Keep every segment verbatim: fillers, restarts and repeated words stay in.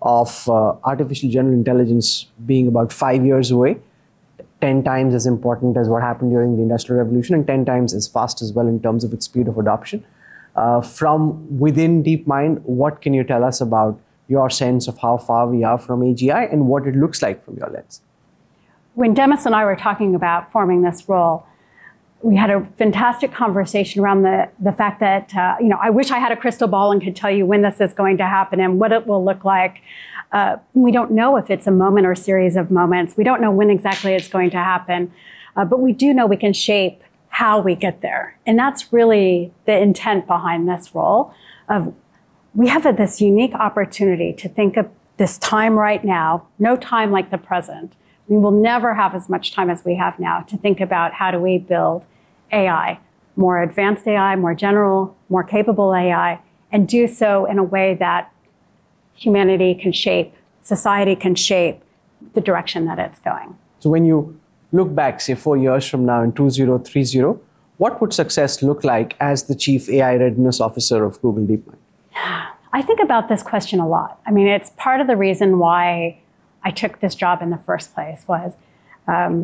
of uh, artificial general intelligence being about five years away, ten times as important as what happened during the Industrial Revolution, and ten times as fast as well in terms of its speed of adoption. Uh, from within DeepMind, what can you tell us about your sense of how far we are from A G I and what it looks like from your lens? When Demis and I were talking about forming this role, we had a fantastic conversation around the, the fact that, uh, you know, I wish I had a crystal ball and could tell you when this is going to happen and what it will look like. Uh, we don't know if it's a moment or a series of moments. We don't know when exactly it's going to happen, uh, but we do know we can shape how we get there. And that's really the intent behind this role of, we have a, this unique opportunity to think of this time right now, no time like the present. We will never have as much time as we have now to think about how do we build A I, more advanced A I, more general, more capable A I, and do so in a way that humanity can shape, society can shape the direction that it's going. So when you look back, say four years from now in two thousand thirty, what would success look like as the Chief A I Readiness Officer of Google DeepMind? I think about this question a lot. I mean, it's part of the reason why I took this job in the first place was um,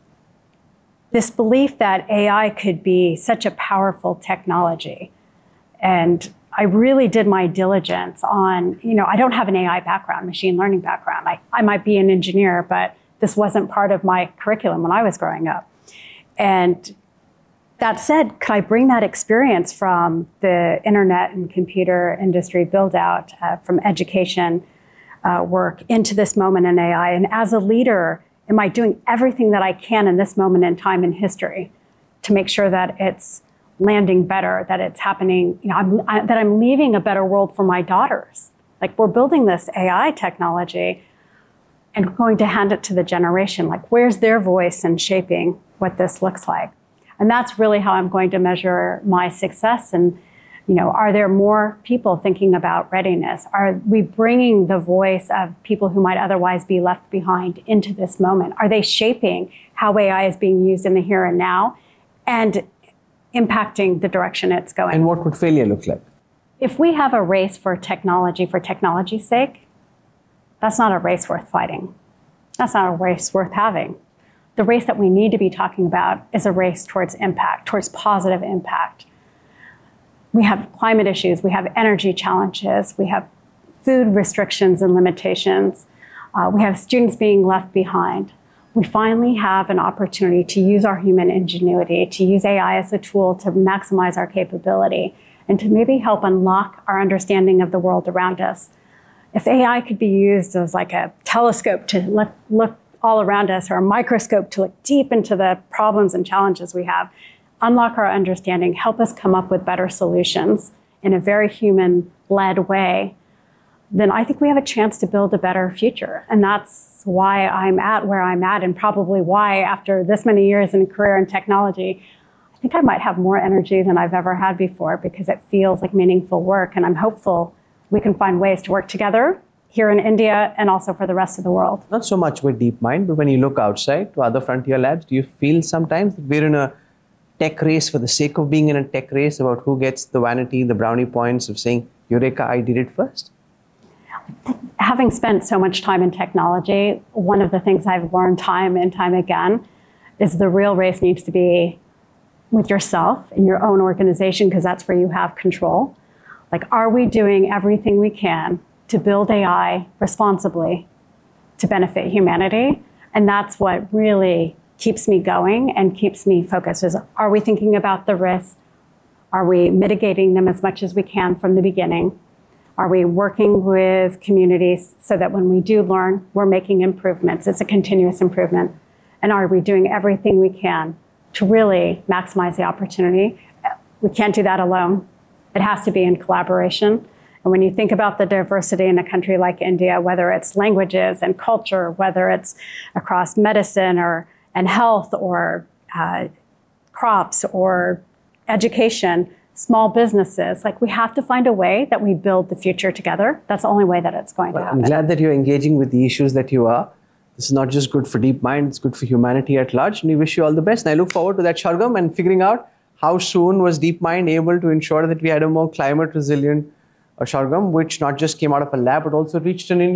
this belief that A I could be such a powerful technology. And I really did my diligence on, you know, I don't have an A I background, machine learning background. I, I might be an engineer, but this wasn't part of my curriculum when I was growing up. And that said, could I bring that experience from the internet and computer industry build out, uh, from education uh, work into this moment in A I? And as a leader, am I doing everything that I can in this moment in time in history to make sure that it's landing better, that it's happening, you know, I'm, I, that I'm leaving a better world for my daughters? Like, we're building this A I technology and we're going to hand it to the generation. Like, where's their voice in shaping what this looks like? And that's really how I'm going to measure my success. And, you know, are there more people thinking about readiness? Are we bringing the voice of people who might otherwise be left behind into this moment? Are they shaping how A I is being used in the here and now and impacting the direction it's going? And what would failure look like? If we have a race for technology for technology's sake, that's not a race worth fighting. That's not a race worth having. The race that we need to be talking about is a race towards impact, towards positive impact. We have climate issues, we have energy challenges, we have food restrictions and limitations, uh, we have students being left behind. We finally have an opportunity to use our human ingenuity, to use A I as a tool to maximize our capability and to maybe help unlock our understanding of the world around us. If A I could be used as like a telescope to look, look all around us, or a microscope to look deep into the problems and challenges we have, unlock our understanding, help us come up with better solutions in a very human-led way, then I think we have a chance to build a better future. And that's why I'm at where I'm at, and probably why, after this many years in a career in technology, I think I might have more energy than I've ever had before, because it feels like meaningful work. And I'm hopeful we can find ways to work together here in India and also for the rest of the world. Not so much with DeepMind, but when you look outside to other frontier labs, do you feel sometimes that we're in a tech race for the sake of being in a tech race about who gets the vanity, the brownie points of saying, Eureka, I did it first? Having spent so much time in technology, one of the things I've learned time and time again is the real race needs to be with yourself in your own organization, because that's where you have control. Like, are we doing everything we can to build A I responsibly to benefit humanity? And that's what really keeps me going and keeps me focused, is, are we thinking about the risks? Are we mitigating them as much as we can from the beginning? Are we working with communities so that when we do learn, we're making improvements? It's a continuous improvement. And are we doing everything we can to really maximize the opportunity? We can't do that alone. It has to be in collaboration. And when you think about the diversity in a country like India, whether it's languages and culture, whether it's across medicine or and health or uh, crops or education, small businesses, like, we have to find a way that we build the future together. That's the only way that it's going well, to happen. I'm glad that you're engaging with the issues that you are. This is not just good for DeepMind, it's good for humanity at large. And we wish you all the best. And I look forward to that, Shargam, and figuring out how soon was DeepMind able to ensure that we had a more climate resilient uh, Shargam, which not just came out of a lab, but also reached an Indian